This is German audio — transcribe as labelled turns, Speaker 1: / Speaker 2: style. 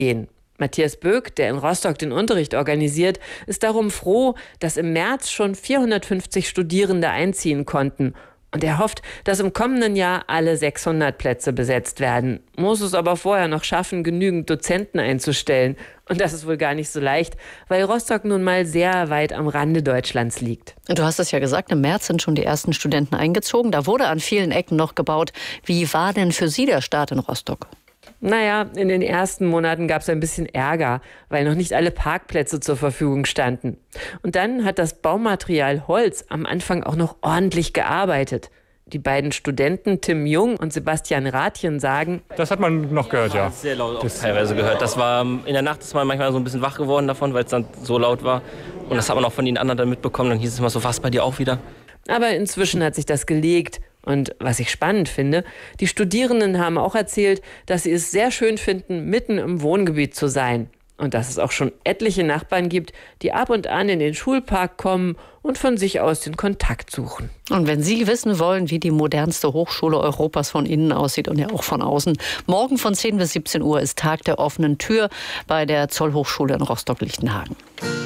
Speaker 1: gehen. Matthias Böck, der in Rostock den Unterricht organisiert, ist darum froh, dass im März schon 450 Studierende einziehen konnten. Und er hofft, dass im kommenden Jahr alle 600 Plätze besetzt werden. Muss es aber vorher noch schaffen, genügend Dozenten einzustellen. Und das ist wohl gar nicht so leicht, weil Rostock nun mal sehr weit am Rande Deutschlands liegt.
Speaker 2: Du hast es ja gesagt, im März sind schon die ersten Studenten eingezogen. Da wurde an vielen Ecken noch gebaut. Wie war denn für Sie der Start in Rostock?
Speaker 1: Naja, in den ersten Monaten gab es ein bisschen Ärger, weil noch nicht alle Parkplätze zur Verfügung standen. Und dann hat das Baumaterial Holz am Anfang auch noch ordentlich gearbeitet. Die beiden Studenten Tim Jung und Sebastian Rathjen sagen:
Speaker 3: Das hat man noch gehört, ja.
Speaker 4: Sehr laut das teilweise gehört. Das war in der Nacht ist man manchmal so ein bisschen wach geworden davon, weil es dann so laut war. Und das hat man auch von den anderen dann mitbekommen. Dann hieß es immer so, was bei dir auch wieder?
Speaker 1: Aber inzwischen hat sich das gelegt. Und was ich spannend finde, die Studierenden haben auch erzählt, dass sie es sehr schön finden, mitten im Wohngebiet zu sein. Und dass es auch schon etliche Nachbarn gibt, die ab und an in den Schulpark kommen und von sich aus den Kontakt suchen.
Speaker 2: Und wenn Sie wissen wollen, wie die modernste Hochschule Europas von innen aussieht und ja auch von außen, morgen von 10 bis 17 Uhr ist Tag der offenen Tür bei der Zollhochschule in Rostock-Lichtenhagen.